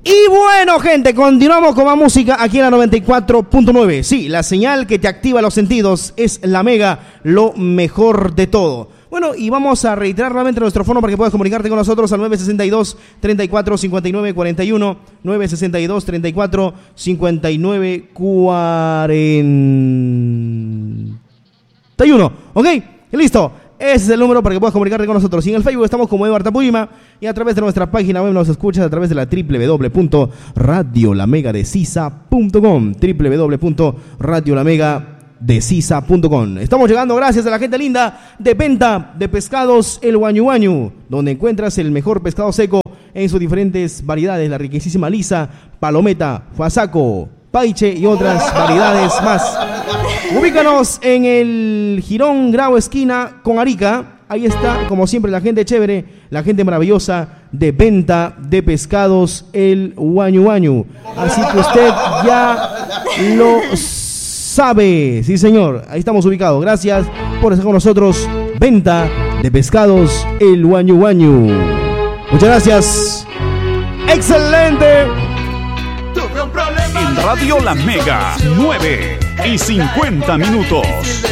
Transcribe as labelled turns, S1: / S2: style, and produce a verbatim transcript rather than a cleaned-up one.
S1: Y bueno, gente, continuamos con más música aquí en la noventa y cuatro punto nueve. Sí, la señal que te activa los sentidos es la Mega, lo mejor de todo. Bueno, y vamos a reiterar nuevamente nuestro fono para que puedas comunicarte con nosotros al nueve seis dos, treinta y cuatro, cincuenta y nueve cuarenta y uno, nueve seis dos, treinta y cuatro, cincuenta y nueve cuarenta y uno. ¿Ok? Listo. Ese es el número para que puedas comunicarte con nosotros. Y en el Facebook estamos como Eduardo Puyma y a través de nuestra página web nos escuchas a través de la doble u doble u doble u punto radio la mega de sisa punto com, doble u doble u doble u punto radio la mega de sisa punto com. Estamos llegando gracias a la gente linda de Venta de Pescados El Guañu Guañu, donde encuentras el mejor pescado seco en sus diferentes variedades, la riquísima lisa, palometa, fasaco, paiche y otras variedades más. Ubícanos en el Girón Grau esquina con Arica. Ahí está, como siempre, la gente chévere, la gente maravillosa de Venta de Pescados El Guañu Guañu. Así que usted ya lo sabe. Sí, señor, ahí estamos ubicados. Gracias por estar con nosotros. Venta de Pescados El Guañu Guañu. Muchas gracias. ¡Excelente!
S2: En Radio La Mega, nueve y cincuenta minutos.